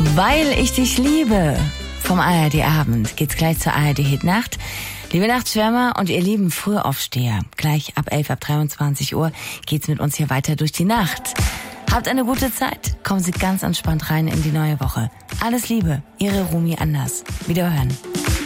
Weil ich dich liebe. Vom ARD Abend geht's gleich zur ARD Hit Nacht. Liebe Nachtschwärmer und ihr lieben Frühaufsteher, gleich ab 11, ab 23 Uhr geht's mit uns hier weiter durch die Nacht. Habt eine gute Zeit, kommen Sie ganz entspannt rein in die neue Woche. Alles Liebe, Ihre Rumi Anders. Wiederhören.